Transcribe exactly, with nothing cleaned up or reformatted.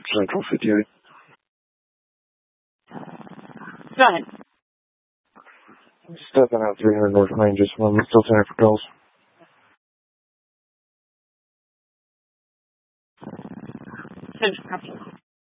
Central fifty-eight. Go ahead. Stepping out three hundred North Main, just one. Still center for calls. Central, copy.